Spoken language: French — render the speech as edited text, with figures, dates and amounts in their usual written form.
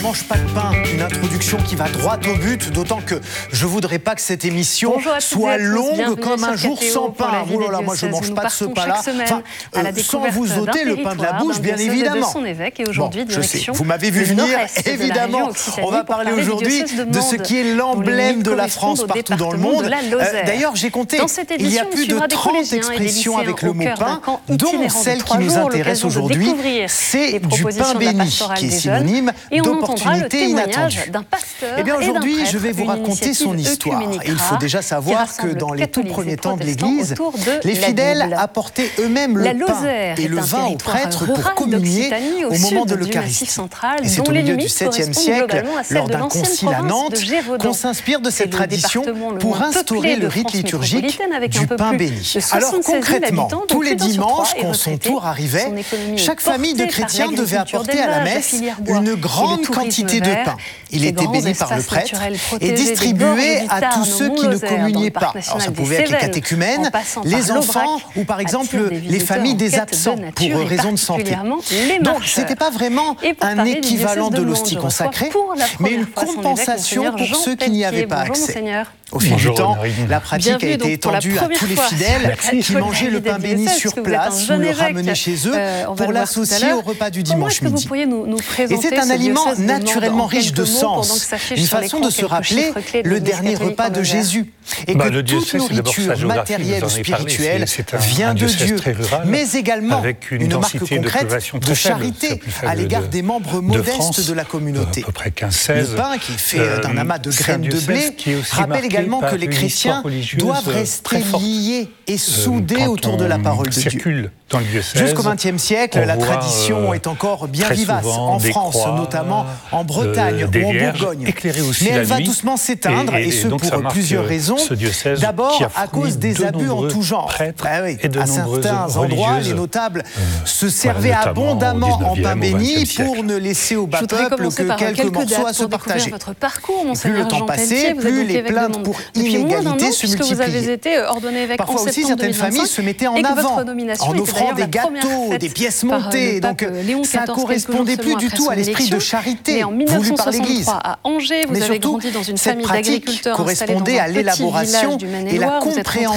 mange pas de pain, une introduction qui va droit au but, d'autant que je voudrais pas que cette émission soit longue comme un jour sans pain. Oh là là, moi je mange pas de ce pain-là. Sans vous ôter le pain de la bouche, bien évidemment. Bon, je sais, vous m'avez vu venir, évidemment. On va parler aujourd'hui de ce qui est l'emblème de la France partout dans le monde. D'ailleurs, j'ai compté, il y a plus de 30 expressions avec le mot pain, dont celle qui nous intéresse aujourd'hui, c'est du pain béni, qui est synonyme d'opportunité inattendue. Eh bien aujourd'hui, je vais vous raconter son histoire. Il faut déjà savoir que dans les tout premiers temps de l'Église, les fidèles apportaient eux-mêmes le pain et le vin aux prêtres pour communier au moment de l'Eucharistie. Et c'est au milieu du 7e siècle, lors d'un concile à Nantes, qu'on s'inspire de cette tradition pour instaurer le rite liturgique du pain béni. Alors concrètement, tous les dimanches, quand son tour arrivait, chaque famille de chrétiens devait apporter à la messe une grande quantité de pain. Il était béni par le prêtre et distribué à tous ceux qui ne communiaient pas. Alors ça pouvait être les catéchumènes, les enfants ou par exemple les familles des absents pour raison de santé. Donc ce n'était pas vraiment un équivalent de l'hostie consacrée, mais une compensation pour ceux qui n'y avaient pas accès. Au fil du temps, la pratique a été étendue à tous les fidèles qui mangeaient le pain béni sur place ou le ramenaient chez eux pour l'associer au repas du dimanche midi. Et c'est un aliment naturellement riche de sens, une façon de se rappeler le dernier repas de Jésus. Et que toute nourriture matérielle ou spirituelle vient de Dieu, mais également une marque concrète de charité à l'égard des membres modestes de la communauté. Le pain, qui est fait d'un amas de graines de blé, rappelle également que les chrétiens doivent rester liés et soudés autour de la parole de Dieu. Jusqu'au XXe siècle, la tradition est encore bien vivace, en France, notamment en Bretagne ou en Bourgogne. Mais elle va doucement s'éteindre, et ce pour plusieurs raisons. D'abord, à cause des abus en tout genre. À certains endroits, les notables se servaient abondamment en pain béni pour ne laisser au bas peuple que quelques morceaux à se partager. Plus le temps passait, plus les plaintes pour inégalité se multipliaient. Parfois aussi, certaines familles se mettaient en avant, en offrant des gâteaux, des pièces montées. Donc ça ne correspondait plus du tout à l'esprit de charité voulu par l'Église. Mais surtout, cette pratique correspondait à l'élaboration et la compréhension